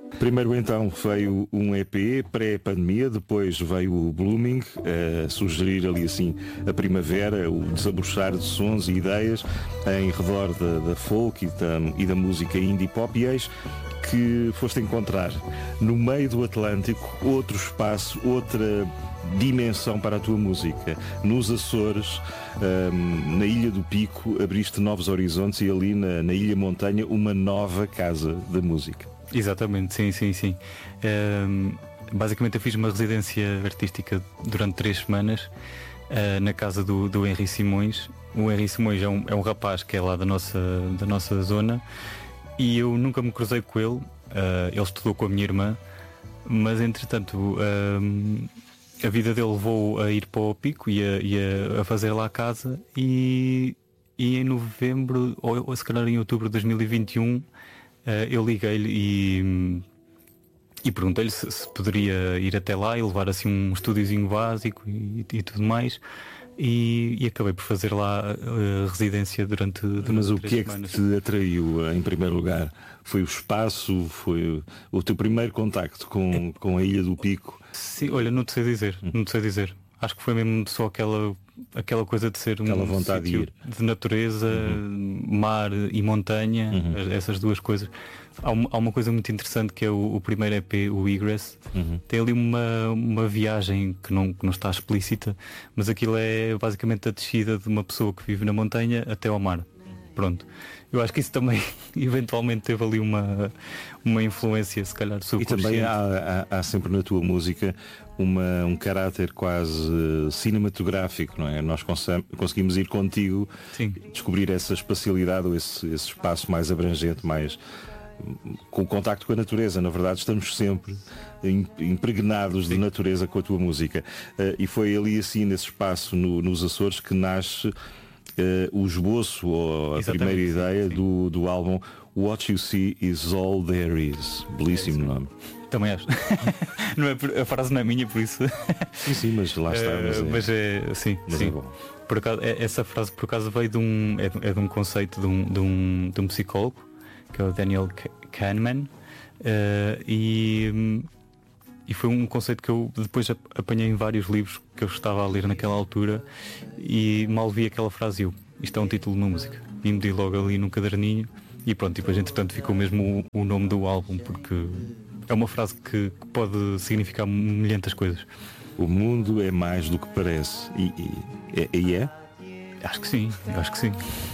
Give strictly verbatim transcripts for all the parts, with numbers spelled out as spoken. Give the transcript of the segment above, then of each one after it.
Primeiro então veio um E P pré-pandemia, depois veio o Blooming, a sugerir ali assim a primavera, o desabrochar de sons e ideias em redor da, da folk e da, e da música indie pop, e eis que foste encontrar no meio do Atlântico outro espaço, outra dimensão para a tua música. Nos Açores, um, na Ilha do Pico, abriste novos horizontes, e ali na, na Ilha Montanha uma nova casa da música. Exatamente, sim, sim, sim. Um, basicamente eu fiz uma residência artística durante três semanas uh, na casa do, do Henri Simões. O Henri Simões é um, é um rapaz que é lá da nossa, da nossa zona, e eu nunca me cruzei com ele. Uh, ele estudou com a minha irmã, mas entretanto uh, a vida dele levou a ir para o Pico e a, e a, a fazer lá a casa, e, e em novembro, ou, ou se calhar em outubro de dois mil e vinte e um, Uh, eu liguei-lhe e, e perguntei-lhe se, se poderia ir até lá e levar assim um estúdiozinho básico e, e tudo mais, e, e acabei por fazer lá a, a residência durante, durante Mas o três que é semanas. que te atraiu em primeiro lugar? Foi o espaço? Foi o teu primeiro contacto com, com a Ilha do Pico? Sim, olha, não te sei dizer, não te sei dizer. Acho que foi mesmo só aquela, aquela coisa de ser aquela um vontade de ir, de natureza, uhum. mar e montanha, uhum. essas duas coisas. Há uma, há uma coisa muito interessante que é o, o primeiro E P, o Egress. Uhum. Tem ali uma, uma viagem que não, que não está explícita, mas aquilo é basicamente a descida de uma pessoa que vive na montanha até ao mar. Pronto. Eu acho que isso também eventualmente teve ali uma, uma influência, se calhar, subconsciente. E também há, há, há sempre na tua música uma, um caráter quase cinematográfico, não é? Nós conseguimos ir contigo, sim, descobrir essa espacialidade ou esse, esse espaço mais abrangente, mais com contacto com a natureza. Na verdade, estamos sempre impregnados, sim, de natureza com a tua música. E foi ali assim, nesse espaço no, nos Açores, que nasce Uh, o esboço ou a Exatamente, primeira ideia, sim, sim. Do, do álbum What You See Is All There Is. Belíssimo é nome. Também acho. Não é, a frase não é minha, por isso. Sim, sim, mas lá está. Mas é, uh, mas é sim, mas sim. É bom. Por acaso, essa frase por acaso veio de um, é, é de um conceito de um, de, um, de um psicólogo, que é o Daniel Kahneman, uh, e, e foi um conceito que eu depois apanhei em vários livros que eu estava a ler naquela altura, e mal vi aquela frase eu, isto é um título de uma música, e medi logo ali no caderninho, e pronto, e depois entretanto ficou mesmo o, o nome do álbum, porque é uma frase que, que pode significar milhentas coisas. O mundo é mais do que parece. E, e, e é? Acho que sim, acho que sim.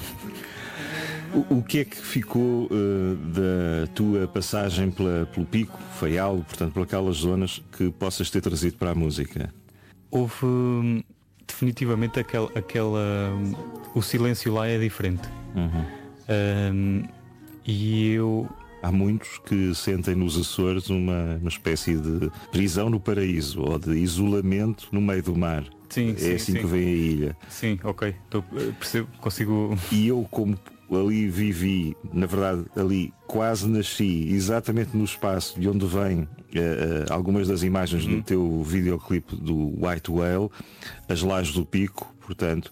O, o que é que ficou uh, da tua passagem pela, pelo Pico, Faial, portanto, por aquelas zonas que possas ter trazido para a música? Houve hum, definitivamente aquela, aquela hum, o silêncio lá é diferente. Uhum. Um, e eu Há muitos que sentem nos Açores uma, uma espécie de prisão no paraíso ou de isolamento no meio do mar. Sim, é sim, assim sim. que vem a ilha. Sim, ok. Tô, percebo, consigo. E eu, como ali vivi, na verdade ali quase nasci, exatamente no espaço de onde vêm uh, uh, algumas das imagens uhum. do teu videoclipe do White Whale, as lajes do Pico, portanto,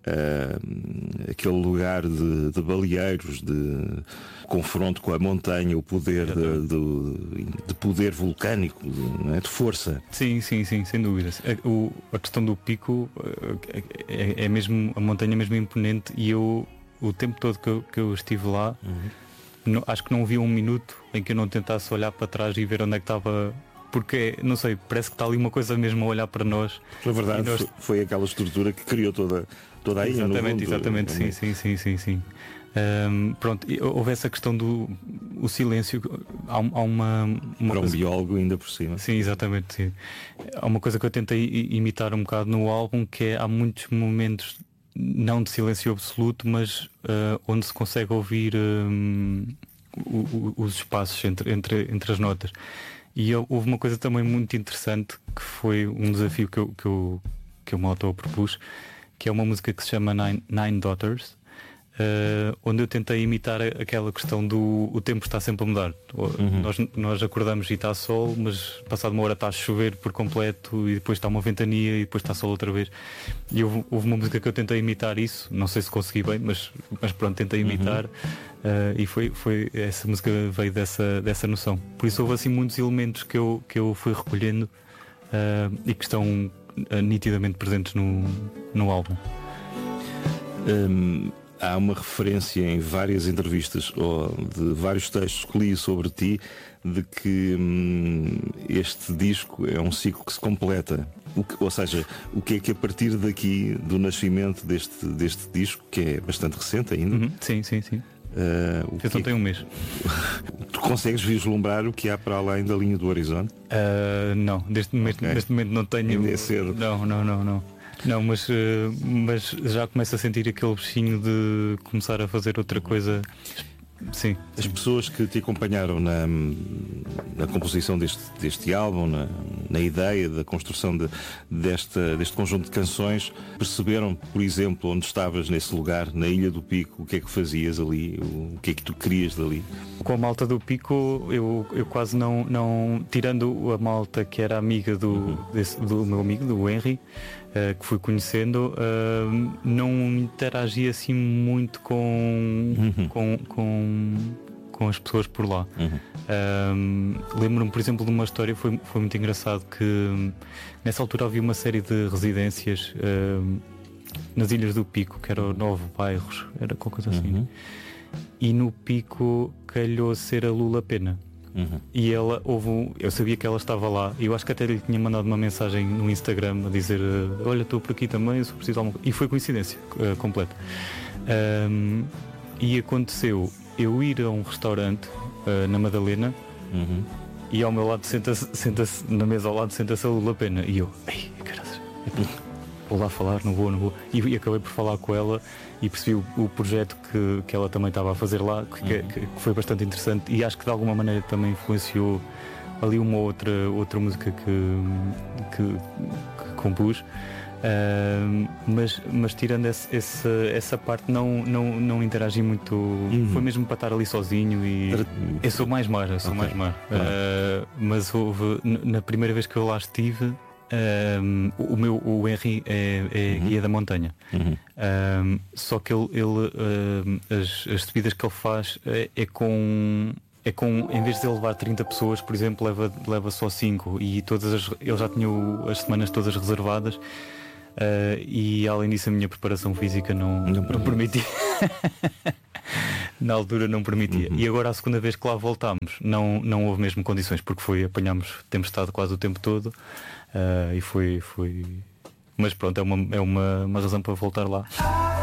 uh, aquele lugar de, de baleeiros, de confronto com a montanha, o poder de, de, de poder vulcânico, de, não é? De força. Sim, sim, sim, sem dúvidas. A, o, a questão do Pico é, é mesmo, a montanha é mesmo imponente, e eu o tempo todo que eu, que eu estive lá, uhum. não, acho que não havia um minuto em que eu não tentasse olhar para trás e ver onde é que estava, porque, não sei, parece que está ali uma coisa mesmo a olhar para nós. Na verdade, nós... foi, foi aquela estrutura que criou toda, toda a ilha. Exatamente, no exatamente, sim, sim, sim, sim, sim. Um, pronto, houve essa questão do o silêncio. Há, há uma, uma para um coisa... biólogo ainda por cima. Sim, exatamente, sim. Há uma coisa que eu tentei imitar um bocado no álbum, que é, há muitos momentos não de silêncio absoluto, mas uh, onde se consegue ouvir um, o, o, os espaços entre, entre, entre as notas. E eu, houve uma coisa também muito interessante, que foi um desafio que eu, que eu, que eu me auto-propus, que é uma música que se chama Nine, Nine Daughters, uh, onde eu tentei imitar aquela questão do o tempo está sempre a mudar. Uhum. Nós, nós acordamos e está sol, mas passado uma hora está a chover por completo e depois está uma ventania e depois está sol outra vez. E houve, houve uma música que eu tentei imitar isso, não sei se consegui bem, mas, mas pronto, tentei imitar. Uhum. Uh, e foi, foi, essa música veio dessa, dessa noção. Por isso houve assim muitos elementos que eu, que eu fui recolhendo uh, e que estão uh, nitidamente presentes no, no álbum. Hum, há uma referência em várias entrevistas ou de vários textos que li sobre ti de que hum, este disco é um ciclo que se completa. O que, ou seja, o que é que a partir daqui do nascimento deste, deste disco, que é bastante recente ainda, uhum. Sim, sim, sim. Uh, o Eu só tenho um mês. Tu consegues vislumbrar o que há para além da linha do horizonte? Uh, não, neste momento, okay. neste momento não tenho. Ainda é cedo. Não, não, não, não. Não, mas, uh, mas já começo a sentir aquele bichinho de começar a fazer outra coisa. Sim. As pessoas que te acompanharam na, na composição deste, deste álbum, na, na ideia da construção de, desta, deste conjunto de canções, perceberam, por exemplo, onde estavas nesse lugar, na Ilha do Pico, o que é que fazias ali, o que é que tu querias dali? Com a malta do Pico, eu, eu quase não, não. Tirando a malta que era amiga do, uhum. desse, do meu amigo, do Henry, uh, que fui conhecendo, uh, não interagi assim muito com, uhum. com, com, com as pessoas por lá. Uhum. Uh, lembro-me, por exemplo, de uma história, foi, foi muito engraçado, que nessa altura havia uma série de residências uh, nas Ilhas do Pico, que eram nove bairros, era qualquer coisa assim. Uhum. E no Pico calhou ser a Lula Pena. Uhum. E ela, houve um, eu sabia que ela estava lá. E eu acho que até lhe tinha mandado uma mensagem no Instagram a dizer: olha, estou por aqui também, eu só preciso de alguma coisa. E foi coincidência uh, completa. Um, e aconteceu eu ir a um restaurante uh, na Madalena, uhum. e ao meu lado senta-se, senta-se na mesa ao lado senta-se a Lula Pena. E eu, ei, caralho, vou lá falar, não vou, não vou. E, e acabei por falar com ela e percebi o, o projeto que, que ela também estava a fazer lá, que, uhum. que, que foi bastante interessante, e acho que de alguma maneira também influenciou ali uma outra, outra música que, que, que compus. Uh, mas, mas tirando esse, esse, essa parte, não, não, não interagi muito. Uhum. Foi mesmo para estar ali sozinho. E eu sou mais mar, eu sou okay. mais mar. Uh, mas houve, na primeira vez que eu lá estive, Um, o meu o Henry é, é uhum. guia da montanha, uhum. um, só que ele, ele um, as, as subidas que ele faz é, é com é com em vez de ele levar trinta pessoas, por exemplo, leva, leva só cinco, e todas as, ele já tinha o, as semanas todas reservadas, uh, e além disso a minha preparação física não, não, não permitia. Na altura não permitia. Uhum. E agora a segunda vez que lá voltámos não, não houve mesmo condições, porque foi, apanhámos tempestade quase o tempo todo. Uh, e foi, foi. Mas pronto, é uma, é uma, uma razão para voltar lá.